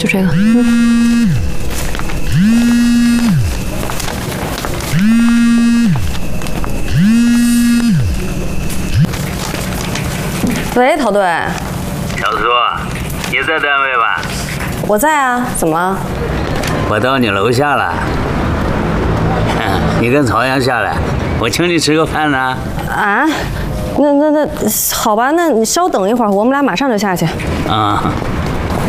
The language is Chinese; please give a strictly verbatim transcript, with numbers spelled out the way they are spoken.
就这个。嗯 喂，陶队。 小苏，你在单位吧？ 我在啊，怎么了？ 我到你楼下了。你跟曹阳下来，我请你吃个饭呢。 啊？那那那好吧，那你稍等一会儿，我们俩马上就下去。 啊。